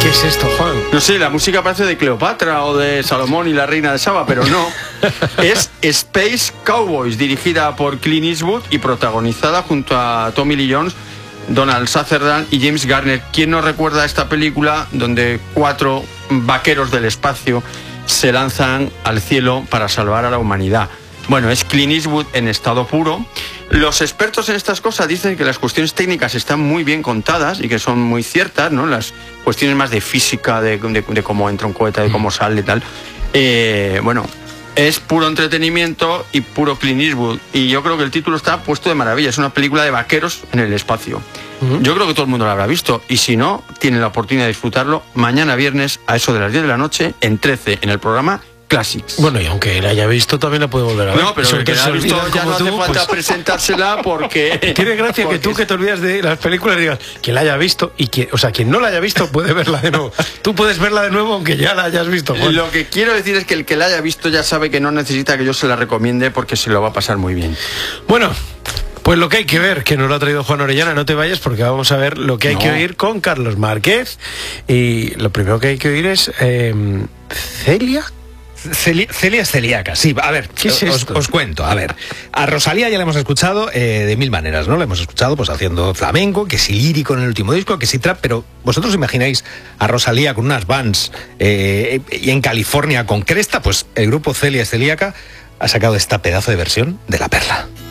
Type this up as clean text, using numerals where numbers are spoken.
¿Qué es esto, Juan? No sé, la música parece de Cleopatra o de Salomón y la reina de Saba, pero no. Es Space Cowboys, dirigida por Clint Eastwood y protagonizada junto a Tommy Lee Jones, Donald Sutherland y James Garner. ¿Quién no recuerda esta película donde 4 vaqueros del espacio se lanzan al cielo para salvar a la humanidad? Bueno, es Clint Eastwood en estado puro. Los expertos en estas cosas dicen que las cuestiones técnicas están muy bien contadas y que son muy ciertas, ¿no? Las cuestiones más de física, de cómo entra un cohete, de cómo sale y tal. Bueno, es puro entretenimiento y puro Clint Eastwood. Y yo creo que el título está puesto de maravilla. Es una película de vaqueros en el espacio. Yo creo que todo el mundo lo habrá visto. Y si no, tienen la oportunidad de disfrutarlo mañana viernes a eso de las 10 de la noche en 13 en el programa Classics. Bueno, y aunque la haya visto, también la puede volver a ver. No, pero el que la ha visto ya no hace falta presentársela porque... Tiene gracia que tú, que te olvidas de las películas, digas, quien la haya visto y quien no la haya visto puede verla de nuevo. Tú puedes verla de nuevo aunque ya la hayas visto, Juan. Lo que quiero decir es que el que la haya visto ya sabe que no necesita que yo se la recomiende porque se lo va a pasar muy bien. Bueno, pues lo que hay que ver, que nos lo ha traído Juan Orellana, no te vayas porque vamos a ver lo que hay que oír con Carlos Márquez. Y lo primero que hay que oír es Celia es celíaca, sí. A ver, ¿qué es esto? Os cuento, a ver. A Rosalía ya la hemos escuchado de mil maneras, ¿no? La hemos escuchado pues haciendo flamenco, que si lírico en el último disco, que si trap, pero vosotros imagináis a Rosalía con unas Vans y en California con cresta, pues el grupo Celia es celíaca ha sacado esta pedazo de versión de La Perla.